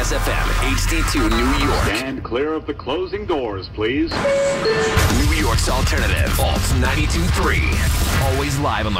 Plus FM, HD2 New York. Stand clear of the closing doors, please. New York's alternative, Alt 92.3. Always live on the